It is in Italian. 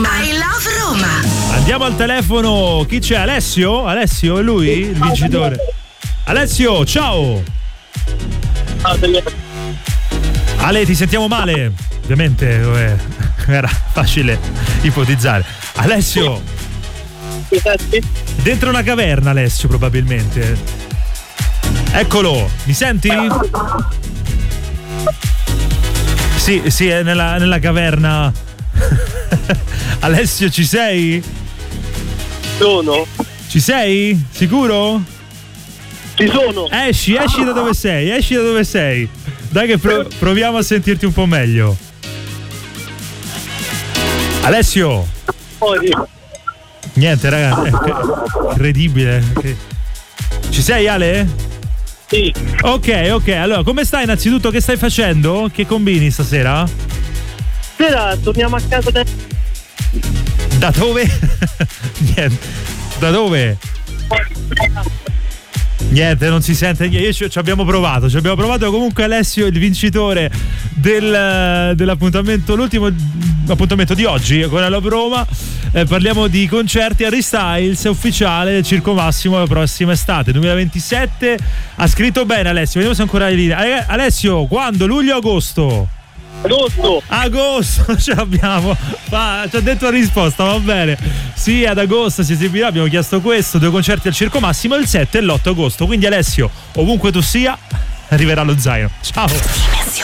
Roma. I love Roma. Andiamo al telefono. Chi c'è? Alessio? Alessio è lui? Il vincitore. Alessio, ciao. Ale, ti sentiamo male? Ovviamente era facile ipotizzare. Alessio, dentro una caverna, Alessio, probabilmente. Eccolo, mi senti? Sì, è nella caverna. Alessio, ci sei? Sono. Ci sei? Sicuro? Ci sono. Esci da dove sei. Dai che proviamo a sentirti un po' meglio. Alessio. Niente, raga, è incredibile. Ci sei, Ale? Sì. Ok, allora come stai innanzitutto? Che stai facendo? Che combini stasera? Stasera torniamo a casa Da dove? Niente. Da dove? Niente, non si sente niente. Ci abbiamo provato. Comunque Alessio è il vincitore dell'appuntamento, l'ultimo appuntamento di oggi con la Love Roma. Parliamo di concerti. Harry Styles è ufficiale del Circo Massimo la prossima estate 2027. Ha scritto bene Alessio, vediamo se ancora in linea. Alessio, quando? Luglio o agosto? Agosto, ce l'abbiamo. Ci ha detto la risposta, va bene. Sì, ad agosto si esibirà, abbiamo chiesto questo, 2 concerti al Circo Massimo il 7 e l'8 agosto. Quindi Alessio, ovunque tu sia, arriverà lo zaino. Ciao.